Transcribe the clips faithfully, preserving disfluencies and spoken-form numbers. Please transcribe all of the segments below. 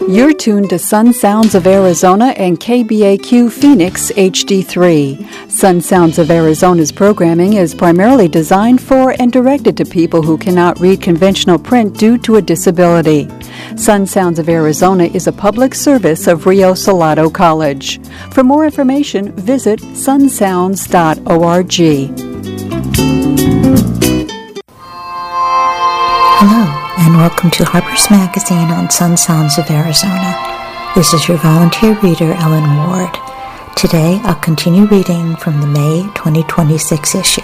You're tuned to Sun Sounds of Arizona and K B A Q Phoenix H D three. Sun Sounds of Arizona's programming is primarily designed for and directed to people who cannot read conventional print due to a disability. Sun Sounds of Arizona is a public service of Rio Salado College. For more information, visit sun sounds dot org. Hello, and welcome to Harper's Magazine on Sun Sounds of Arizona. This is your volunteer reader, Ellen Ward. Today, I'll continue reading from the May twenty twenty-six issue.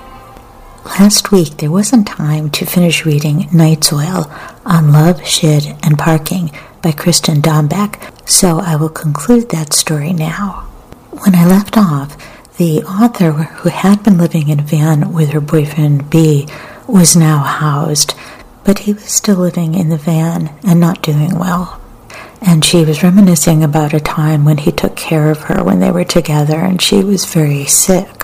Last week, there wasn't time to finish reading Night's Oil on Love, Shit, and Parking by Kristen Dombeck, so I will conclude that story now. When I left off, the author, who had been living in a van with her boyfriend B, was now housed, but he was still living in the van and not doing well. And she was reminiscing about a time when he took care of her when they were together and she was very sick.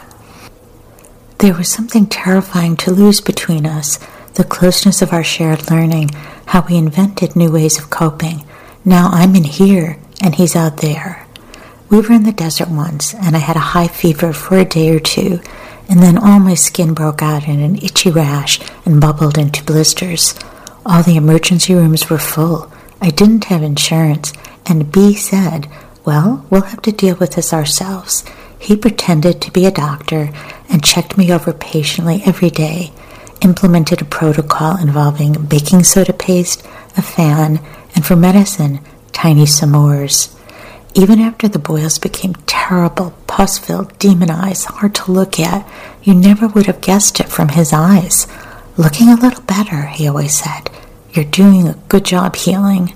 There was something terrifying to lose between us, the closeness of our shared learning, how we invented new ways of coping. Now I'm in here and he's out there. We were in the desert once and I had a high fever for a day or two, and then all my skin broke out in an itchy rash and bubbled into blisters. All the emergency rooms were full. I didn't have insurance, and B said, well, we'll have to deal with this ourselves. He pretended to be a doctor and checked me over patiently every day, implemented a protocol involving baking soda paste, a fan, and for medicine, tiny s'mores. Even after the boils became terrible, pus-filled, demon eyes, hard to look at, you never would have guessed it from his eyes. Looking a little better, he always said. You're doing a good job healing.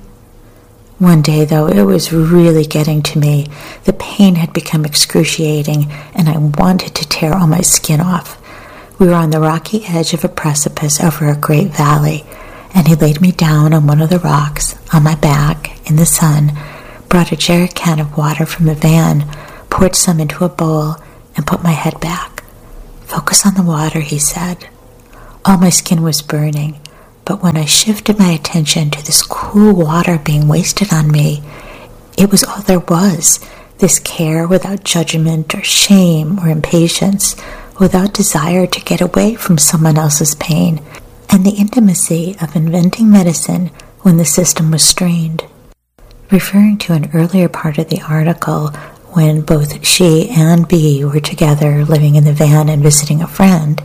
One day, though, it was really getting to me. The pain had become excruciating, and I wanted to tear all my skin off. We were on the rocky edge of a precipice over a great valley, and he laid me down on one of the rocks, on my back, in the sun, brought a jerry can of water from the van, poured some into a bowl, and put my head back. Focus on the water, he said. All my skin was burning, but when I shifted my attention to this cool water being wasted on me, it was all there was, this care without judgment or shame or impatience, without desire to get away from someone else's pain, and the intimacy of inventing medicine when the system was strained. Referring to an earlier part of the article, when both she and B were together living in the van and visiting a friend,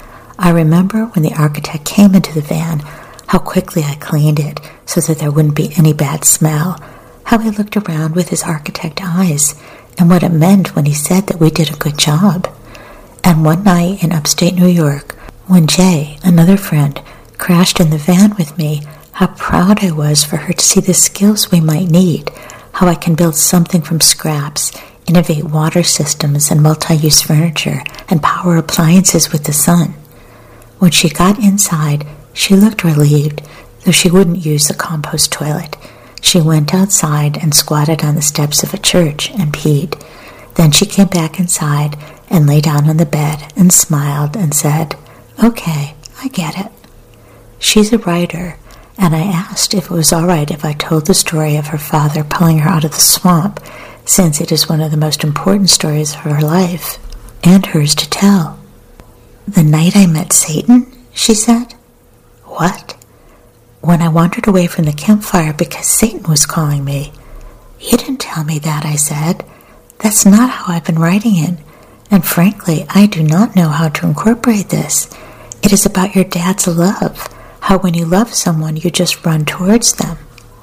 I remember when the architect came into the van, how quickly I cleaned it so that there wouldn't be any bad smell, how he looked around with his architect eyes, and what it meant when he said that we did a good job. And one night in upstate New York, when Jay, another friend, crashed in the van with me, how proud I was for her to see the skills we might need, how I can build something from scraps, innovate water systems and multi-use furniture, and power appliances with the sun. When she got inside, she looked relieved, though she wouldn't use the compost toilet. She went outside and squatted on the steps of a church and peed. Then she came back inside and lay down on the bed and smiled and said, "Okay, I get it." She's a writer, and I asked if it was all right if I told the story of her father pulling her out of the swamp, since it is one of the most important stories of her life, and hers to tell. "The night I met Satan?" she said. "What?" "When I wandered away from the campfire because Satan was calling me." "You didn't tell me that," I said. "That's not how I've been writing it, and frankly, I do not know how to incorporate this. It is about your dad's love, how when you love someone, you just run towards them."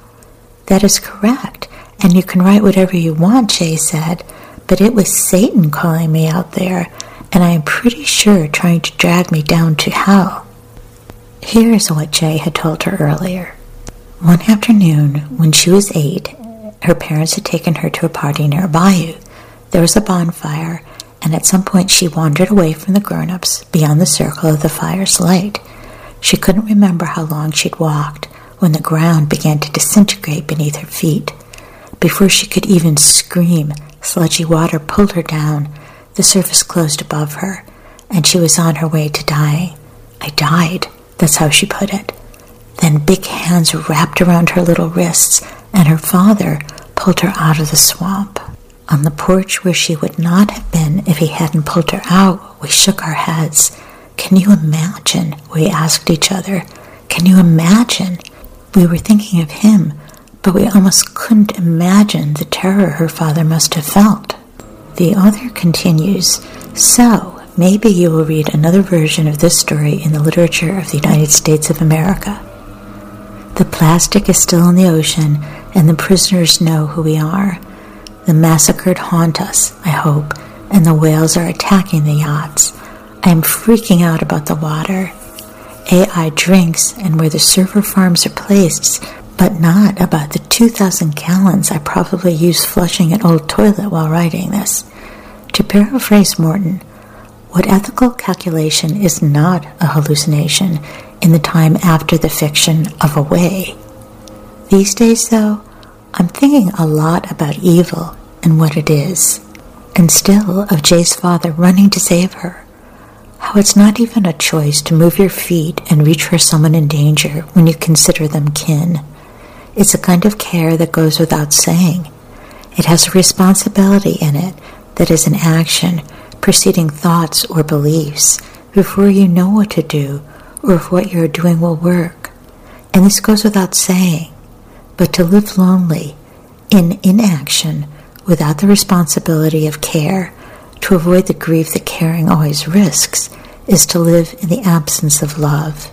"That is correct, and you can write whatever you want," Jay said, "but it was Satan calling me out there, and I am pretty sure trying to drag me down to hell." Here is what Jay had told her earlier. One afternoon, when she was eight, her parents had taken her to a party near a bayou. There was a bonfire, and at some point she wandered away from the grown-ups beyond the circle of the fire's light. She couldn't remember how long she'd walked when the ground began to disintegrate beneath her feet. Before she could even scream, sludgy water pulled her down, the surface closed above her, and she was on her way to dying. I died, that's how she put it. Then big hands wrapped around her little wrists, and her father pulled her out of the swamp. On the porch where she would not have been if he hadn't pulled her out, we shook our heads. Can you imagine? We asked each other. Can you imagine? We were thinking of him, but we almost couldn't imagine the terror her father must have felt. The author continues, so maybe you will read another version of this story in the literature of the United States of America. The plastic is still in the ocean, and the prisoners know who we are. The massacred haunt us, I hope, and the whales are attacking the yachts. I am freaking out about the water. A I drinks and where the server farms are placed, but not about the two thousand gallons I probably used flushing an old toilet while writing this. To paraphrase Morton, what ethical calculation is not a hallucination in the time after the fiction of Away? These days, though, I'm thinking a lot about evil and what it is, and still of Jay's father running to save her. How it's not even a choice to move your feet and reach for someone in danger when you consider them kin. It's a kind of care that goes without saying. It has a responsibility in it that is an action preceding thoughts or beliefs before you know what to do or if what you're doing will work. And this goes without saying. But to live lonely, in inaction, without the responsibility of care, to avoid the grief that caring always risks, is to live in the absence of love.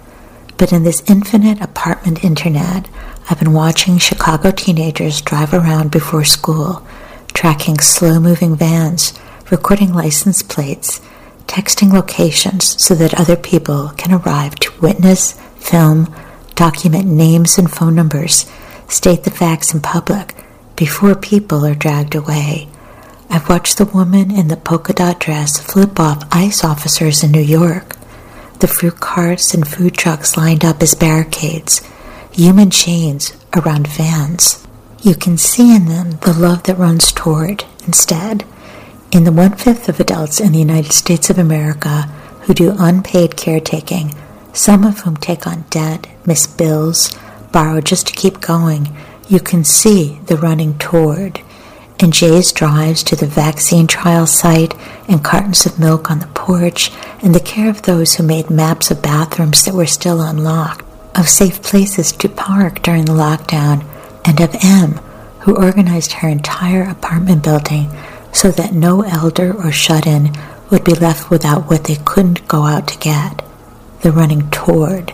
But in this infinite apartment internet, I've been watching Chicago teenagers drive around before school, tracking slow-moving vans, recording license plates, texting locations so that other people can arrive to witness, film, document names and phone numbers, state the facts in public before people are dragged away. I've watched the woman in the polka dot dress flip off ICE officers in New York, the fruit carts and food trucks lined up as barricades, human chains around vans. You can see in them the love that runs toward, instead, in the one-fifth of adults in the United States of America who do unpaid caretaking, some of whom take on debt, miss bills, borrow just to keep going, you can see the running toward. And Jay's drives to the vaccine trial site and cartons of milk on the porch and the care of those who made maps of bathrooms that were still unlocked, of safe places to park during the lockdown, and of M, who organized her entire apartment building so that no elder or shut-in would be left without what they couldn't go out to get. The running toward.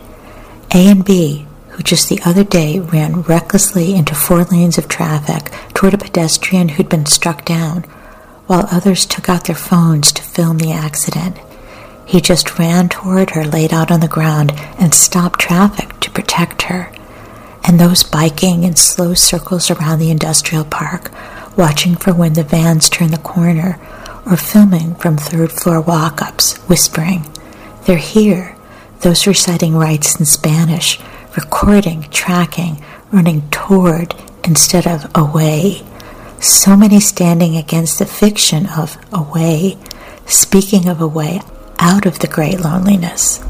A and B, who just the other day ran recklessly into four lanes of traffic toward a pedestrian who'd been struck down, while others took out their phones to film the accident. He just ran toward her laid out on the ground and stopped traffic to protect her. And those biking in slow circles around the industrial park, watching for when the vans turn the corner, or filming from third-floor walk-ups, whispering, "They're here," those reciting rights in Spanish, recording, tracking, running toward instead of away. So many standing against the fiction of away, speaking of away out of the great loneliness.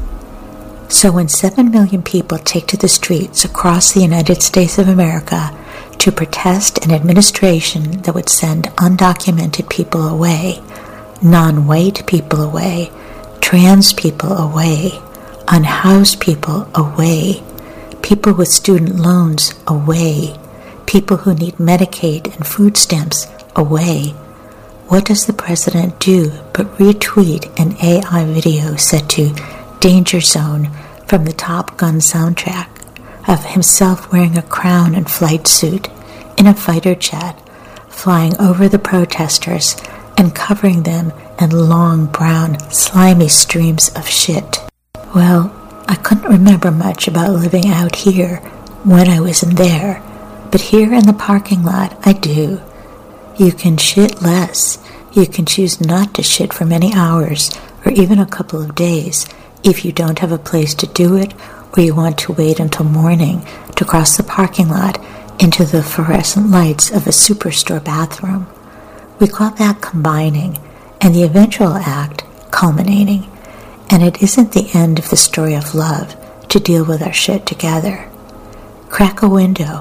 So when seven million people take to the streets across the United States of America to protest an administration that would send undocumented people away, non-white people away, trans people away, unhoused people away, people with student loans away, people who need Medicaid and food stamps away, what does the president do but retweet an A I video set to Danger Zone from the Top Gun soundtrack of himself wearing a crown and flight suit in a fighter jet, flying over the protesters and covering them in long, brown, slimy streams of shit? Well, I couldn't remember much about living out here when I wasn't there, but here in the parking lot, I do. You can shit less. You can choose not to shit for many hours or even a couple of days if you don't have a place to do it or you want to wait until morning to cross the parking lot into the fluorescent lights of a superstore bathroom. We call that combining, and the eventual act culminating. And it isn't the end of the story of love to deal with our shit together. Crack a window,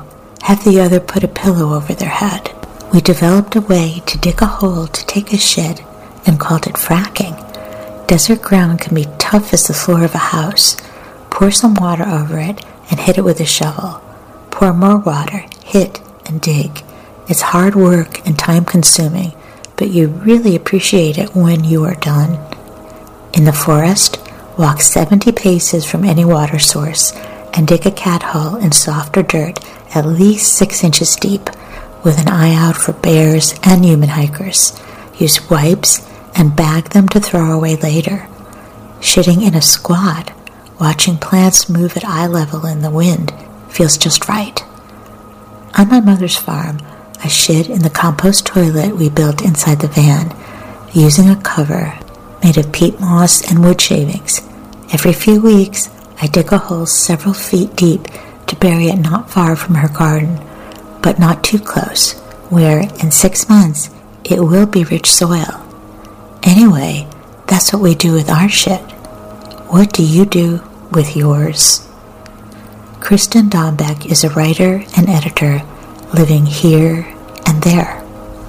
have the other put a pillow over their head. We developed a way to dig a hole to take a shit and called it fracking. Desert ground can be tough as the floor of a house. Pour some water over it and hit it with a shovel. Pour more water, hit, and dig. It's hard work and time-consuming, but you really appreciate it when you are done. In the forest, walk seventy paces from any water source and dig a cat hole in softer dirt at least six inches deep, with an eye out for bears and human hikers. Use wipes and bag them to throw away later. Shitting in a squat, watching plants move at eye level in the wind, feels just right. On my mother's farm, I shit in the compost toilet we built inside the van, using a cover made of peat moss and wood shavings. Every few weeks, I dig a hole several feet deep to bury it not far from her garden, but not too close, where in six months it will be rich soil. Anyway, that's what we do with our shit. What do you do with yours? Kristen Dombeck is a writer and editor living here and there.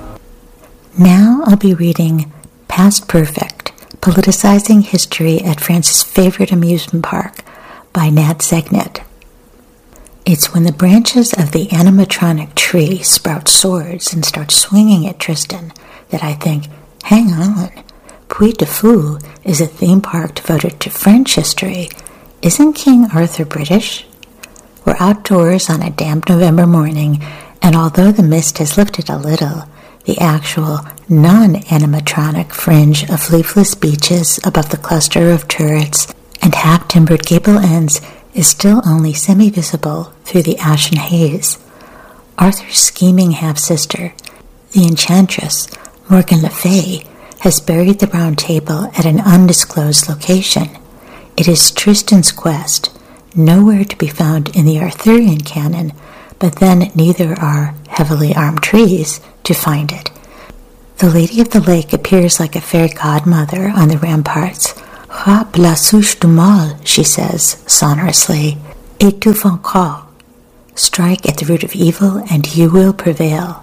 Now I'll be reading Past Perfect, Politicizing History at France's Favorite Amusement Park by Nat Segnet. It's when the branches of the animatronic tree sprout swords and start swinging at Tristan that I think, hang on, Puy de Fou is a theme park devoted to French history. Isn't King Arthur British? We're outdoors on a damp November morning, and although the mist has lifted a little, the actual non-animatronic fringe of leafless beeches above the cluster of turrets and half-timbered gable ends is still only semi-visible through the ashen haze. Arthur's scheming half-sister, the enchantress, Morgan Le Fay, has buried the round table at an undisclosed location. It is Tristan's quest, nowhere to be found in the Arthurian canon, but then neither are heavily armed trees to find it. The Lady of the Lake appears like a fairy godmother on the ramparts. Frappe la souche du mal, she says sonorously, et tu vaincras. Strike at the root of evil and you will prevail.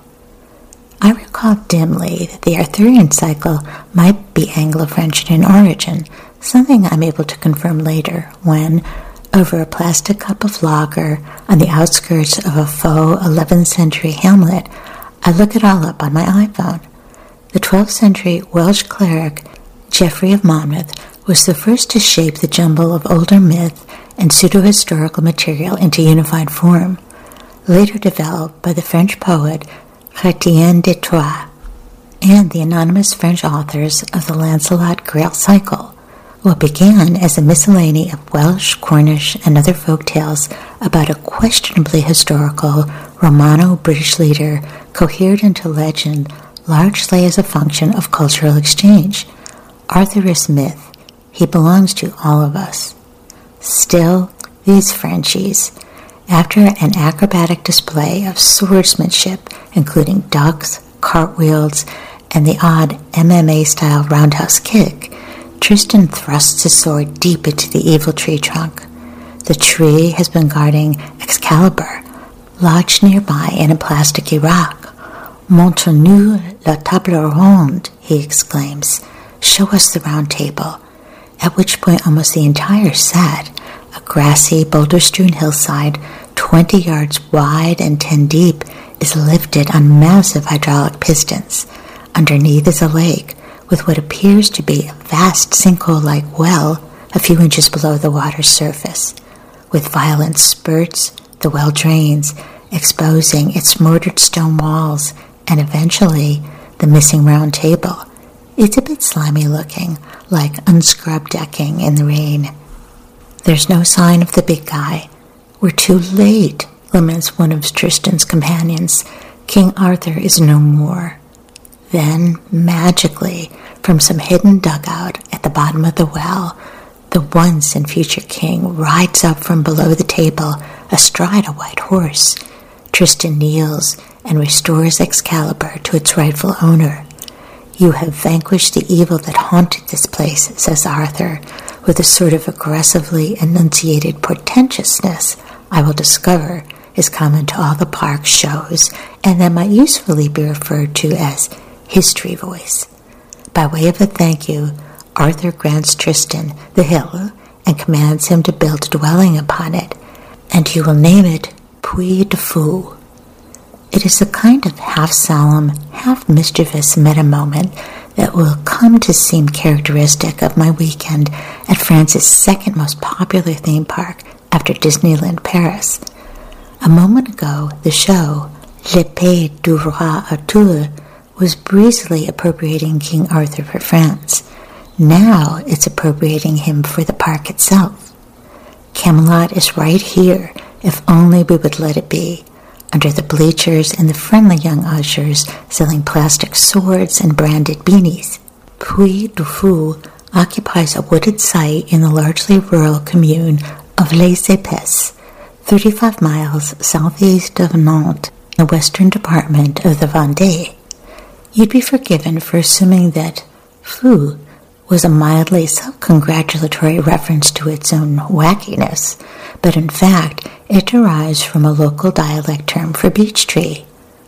I recall dimly that the Arthurian cycle might be Anglo-French in origin, something I'm able to confirm later when, over a plastic cup of lager on the outskirts of a faux eleventh century hamlet, I look it all up on my iPhone. The twelfth century Welsh cleric Geoffrey of Monmouth was the first to shape the jumble of older myth and pseudo-historical material into unified form, later developed by the French poet Chrétien de Troyes and the anonymous French authors of the Lancelot Grail cycle. What began as a miscellany of Welsh, Cornish, and other folk tales about a questionably historical Romano-British leader cohered into legend largely as a function of cultural exchange. Arthur is myth. He belongs to all of us. Still, these Frenchies, after an acrobatic display of swordsmanship, including ducks, cartwheels, and the odd M M A-style roundhouse kick, Tristan thrusts his sword deep into the evil tree trunk. The tree has been guarding Excalibur, lodged nearby in a plasticky rock. Montre-nous la table ronde, he exclaims. Show us the round table. At which point almost the entire set, a grassy, boulder-strewn hillside, twenty yards wide and ten deep, is lifted on massive hydraulic pistons. Underneath is a lake, with what appears to be a vast sinkhole-like well a few inches below the water's surface. With violent spurts, the well drains, exposing its mortared stone walls, and eventually the missing round table. It's a bit slimy looking, like unscrubbed decking in the rain. There's no sign of the big guy. We're too late, laments one of Tristan's companions. King Arthur is no more. Then, magically, from some hidden dugout at the bottom of the well, the once and future king rides up from below the table astride a white horse. Tristan kneels and restores Excalibur to its rightful owner. You have vanquished the evil that haunted this place, says Arthur, with a sort of aggressively enunciated portentousness I will discover is common to all the park's shows and that might usefully be referred to as history voice. By way of a thank you, Arthur grants Tristan the hill and commands him to build a dwelling upon it, and he will name it Puy du Fou. It is a kind of half-solemn, half-mischievous meta-moment that will come to seem characteristic of my weekend at France's second most popular theme park after Disneyland Paris. A moment ago, the show, L'Épée du Roi Arthur, was breezily appropriating King Arthur for France. Now it's appropriating him for the park itself. Camelot is right here, if only we would let it be, under the bleachers and the friendly young ushers selling plastic swords and branded beanies. Puy du Fou occupies a wooded site in the largely rural commune of Les Épais, thirty-five miles southeast of Nantes, the western department of the Vendée. You'd be forgiven for assuming that Fou was a mildly self-congratulatory reference to its own wackiness, but in fact it derives from a local dialect term for beech tree.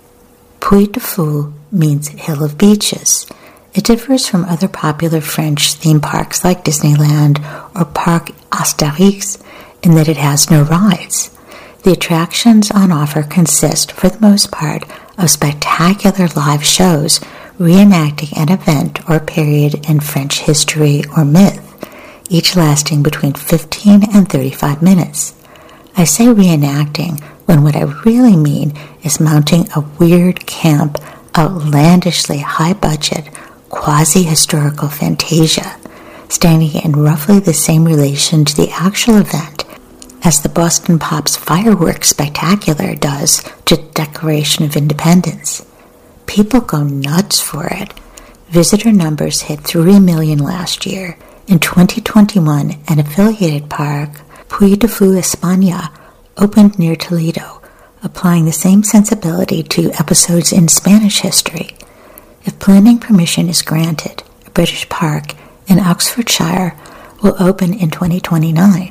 Puy du Fou means hill of beeches. It differs from other popular French theme parks like Disneyland or Parc Astérix in that it has no rides. The attractions on offer consist, for the most part, of spectacular live shows reenacting an event or period in French history or myth, each lasting between fifteen and thirty-five minutes. I say reenacting when what I really mean is mounting a weird camp, outlandishly high-budget, quasi-historical fantasia, standing in roughly the same relation to the actual event as the Boston Pops Fireworks Spectacular does to the Declaration of Independence. People go nuts for it. Visitor numbers hit three million last year. In twenty twenty-one, an affiliated park, Puy du Fou España, opened near Toledo, applying the same sensibility to episodes in Spanish history. If planning permission is granted, a British park in Oxfordshire will open in twenty twenty-nine.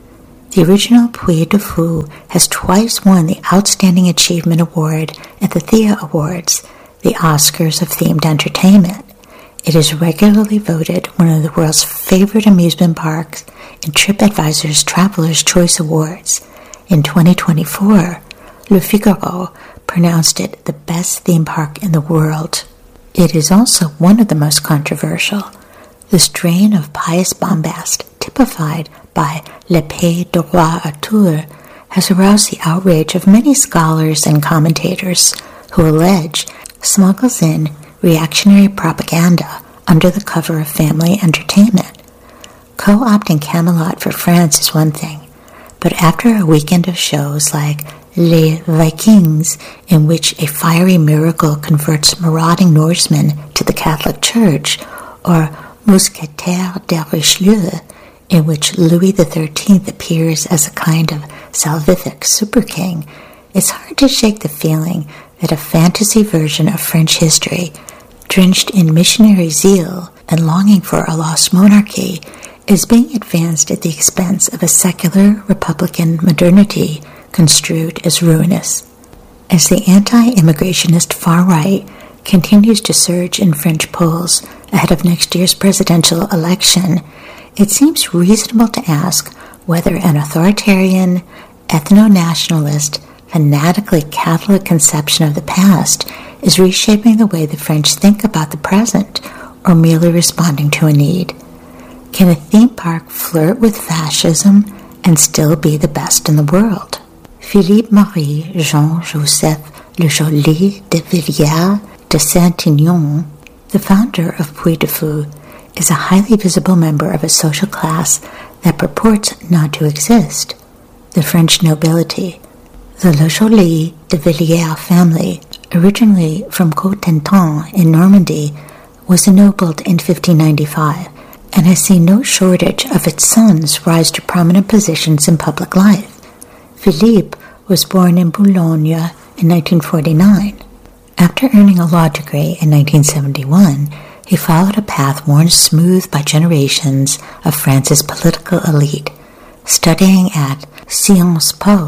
The original Puy du Fou has twice won the Outstanding Achievement Award at the Thea Awards, the Oscars of themed entertainment. It is regularly voted one of the world's favorite amusement parks in TripAdvisor's Traveler's Choice Awards. In twenty twenty-four, Le Figaro pronounced it the best theme park in the world. It is also one of the most controversial. The strain of pious bombast typified by L'Épée du Roi Arthur has aroused the outrage of many scholars and commentators who allege smuggles in reactionary propaganda under the cover of family entertainment. Co-opting Camelot for France is one thing, but after a weekend of shows like Les Vikings, in which a fiery miracle converts marauding Norsemen to the Catholic Church, or Mousquetaires de Richelieu, in which Louis the thirteenth appears as a kind of salvific super king, it's hard to shake the feeling that a fantasy version of French history, drenched in missionary zeal and longing for a lost monarchy, is being advanced at the expense of a secular republican modernity construed as ruinous. As the anti-immigrationist far-right continues to surge in French polls ahead of next year's presidential election, it seems reasonable to ask whether an authoritarian, ethno-nationalist, fanatically Catholic conception of the past is reshaping the way the French think about the present or merely responding to a need. Can a theme park flirt with fascism and still be the best in the world? Philippe-Marie Jean-Joseph Le Joly de Villiers de Saint-Aignan, the founder of Puy du Fou, is a highly visible member of a social class that purports not to exist, the French nobility. The Le Joly de Villiers family, originally from Cotentin in Normandy, was ennobled in fifteen ninety-five and has seen no shortage of its sons rise to prominent positions in public life. Philippe was born in Boulogne in nineteen forty-nine. After earning a law degree in nineteen seventy-one, he followed a path worn smooth by generations of France's political elite, studying at Sciences Po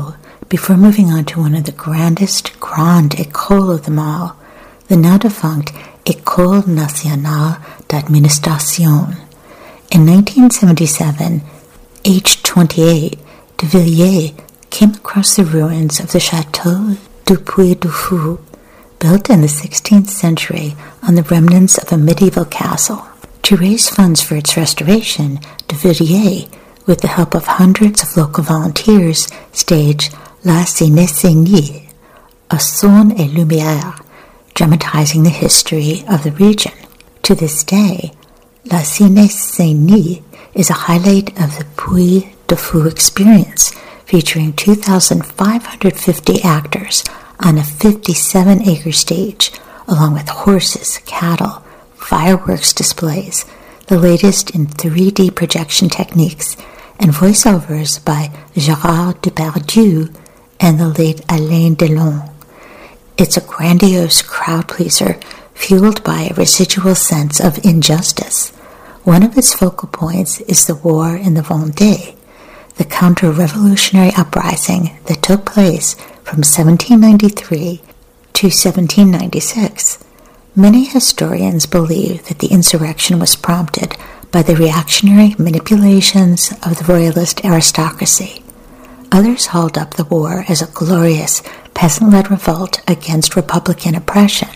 before moving on to one of the grandest grande écoles of them all, the now-defunct École Nationale d'Administration. In nineteen seventy-seven, aged twenty-eight, de Villiers came across the ruins of the Château du Puy-du-Fou, built in the sixteenth century on the remnants of a medieval castle. To raise funds for its restoration, de Villiers, with the help of hundreds of local volunteers, staged La Sénécénie, a son et lumière, dramatizing the history of the region. To this day, La Sénécénie is a highlight of the Puy-du-Fou experience, featuring two thousand five hundred fifty actors on a fifty-seven acre stage, along with horses, cattle, fireworks displays, the latest in three D projection techniques, and voiceovers by Gérard Depardieu and the late Alain Delon. It's a grandiose crowd pleaser fueled by a residual sense of injustice. One of its focal points is the war in the Vendée, the counter-revolutionary uprising that took place from seventeen ninety-three to seventeen ninety-six. Many historians believe that the insurrection was prompted by the reactionary manipulations of the royalist aristocracy. Others hauled up the war as a glorious peasant-led revolt against Republican oppression.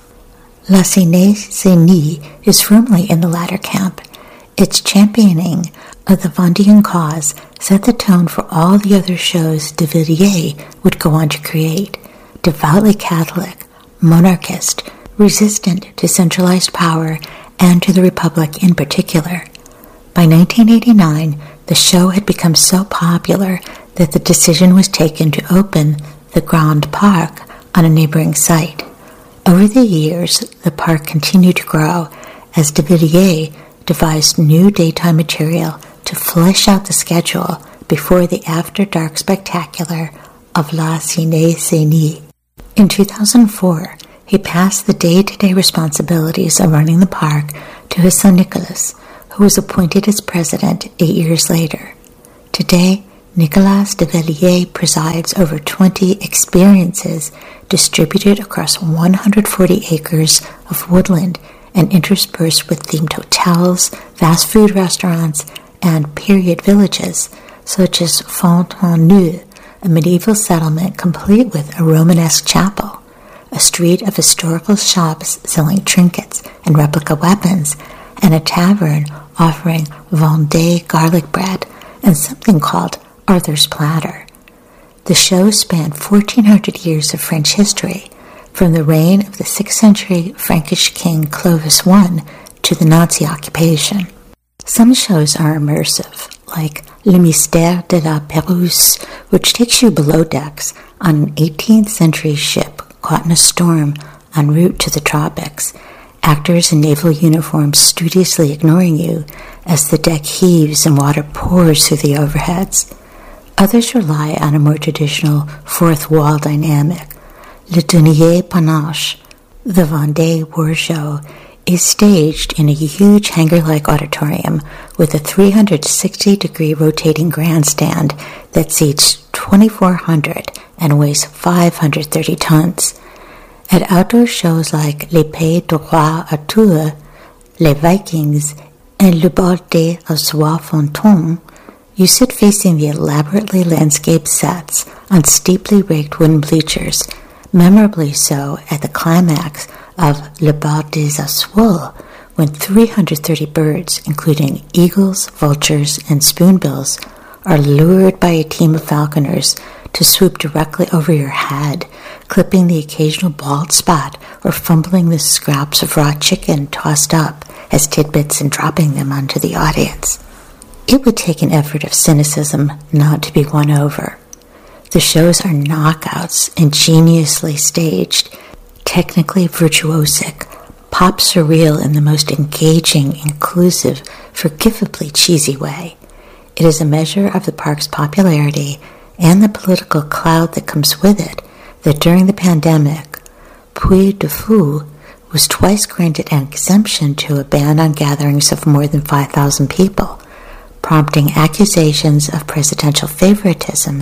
La Sénécénie is firmly in the latter camp. Its championing of the Vendéan cause set the tone for all the other shows de Villiers would go on to create. Devoutly Catholic, monarchist, resistant to centralized power and to the Republic in particular. By nineteen eighty-nine, the show had become so popular that the decision was taken to open the Grand Parc on a neighboring site. Over the years, the park continued to grow as de Villiers devised new daytime material to flesh out the schedule before the after-dark spectacular of La Sénécénie. In two thousand four, he passed the day-to-day responsibilities of running the park to his son Nicolas, who was appointed as president eight years later. Today, Nicolas de Villiers presides over twenty experiences distributed across one hundred forty acres of woodland and interspersed with themed hotels, fast food restaurants, and period villages, such as Fontainebleau, a medieval settlement complete with a Romanesque chapel, a street of historical shops selling trinkets and replica weapons, and a tavern offering Vendée garlic bread and something called Arthur's Platter. The show spanned fourteen hundred years of French history, from the reign of the sixth century Frankish king Clovis the First to the Nazi occupation. Some shows are immersive, like Le Mystère de la Pérouse, which takes you below decks on an eighteenth century ship caught in a storm en route to the tropics, actors in naval uniforms studiously ignoring you as the deck heaves and water pours through the overheads. Others rely on a more traditional fourth wall dynamic. Le Denier Panache, the Vendée War Show, is staged in a huge hangar-like auditorium with a three hundred sixty degree rotating grandstand that seats twenty-four hundred and weighs five hundred thirty tons. At outdoor shows like Les Pays du Roi à Tours, Les Vikings, and Le Ballet à Soie Fantôme, you sit facing the elaborately landscaped sets on steeply rigged wooden bleachers, memorably so at the climax of Le Bal des Assois, when three hundred thirty birds, including eagles, vultures, and spoonbills, are lured by a team of falconers to swoop directly over your head, clipping the occasional bald spot or fumbling the scraps of raw chicken tossed up as tidbits and dropping them onto the audience. It would take an effort of cynicism not to be won over. The shows are knockouts, ingeniously staged, technically virtuosic, pop surreal in the most engaging, inclusive, forgivably cheesy way. It is a measure of the park's popularity and the political cloud that comes with it that during the pandemic, Puy-du-Fou was twice granted an exemption to a ban on gatherings of more than five thousand people, prompting accusations of presidential favoritism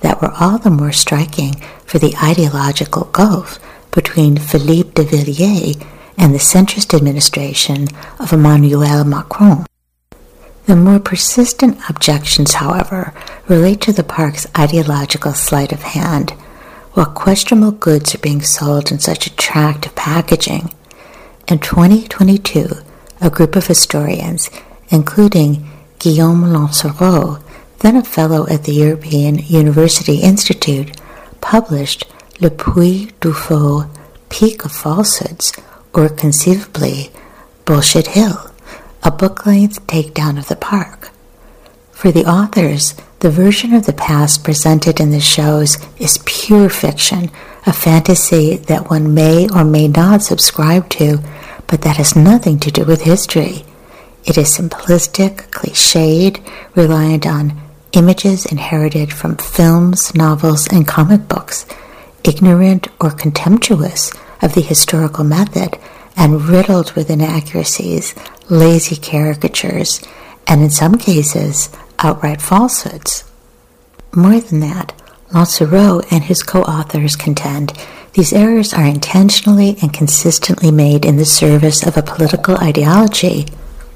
that were all the more striking for the ideological gulf between Philippe de Villiers and the centrist administration of Emmanuel Macron. The more persistent objections, however, relate to the park's ideological sleight of hand. While questionable goods are being sold in such attractive packaging, in twenty twenty-two, a group of historians, including Guillaume Lancereau, then a fellow at the European University Institute, published Le Puy du Faux, Peak of Falsehoods, or conceivably Bullshit Hill, a book-length takedown of the park. For the authors, the version of the past presented in the shows is pure fiction, a fantasy that one may or may not subscribe to, but that has nothing to do with history. It is simplistic, cliched, reliant on images inherited from films, novels, and comic books, ignorant or contemptuous of the historical method, and riddled with inaccuracies, lazy caricatures, and in some cases, outright falsehoods. More than that, Lancereau and his co-authors contend these errors are intentionally and consistently made in the service of a political ideology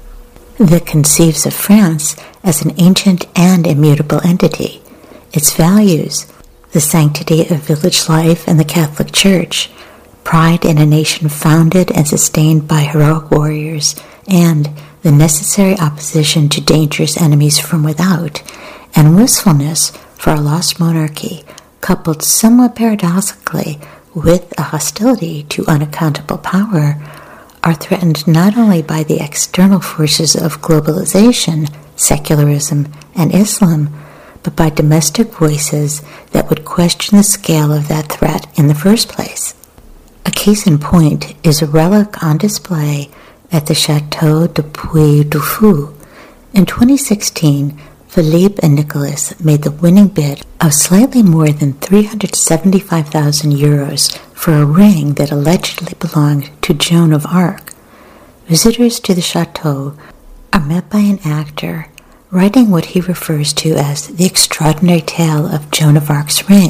that conceives of France as an ancient and immutable entity. Its values, the sanctity of village life and the Catholic Church, pride in a nation founded and sustained by heroic warriors, and the necessary opposition to dangerous enemies from without, and wistfulness for a lost monarchy, coupled somewhat paradoxically with a hostility to unaccountable power, are threatened not only by the external forces of globalization, secularism, and Islam, but by domestic voices that would question the scale of that threat in the first place. A case in point is a relic on display at the Château de Puy du Fou. In twenty sixteen, Philippe and Nicolas made the winning bid of slightly more than three hundred seventy-five thousand euros for a ring that allegedly belonged to Joan of Arc. Visitors to the chateau are met by an actor writing what he refers to as the extraordinary tale of Joan of Arc's ring.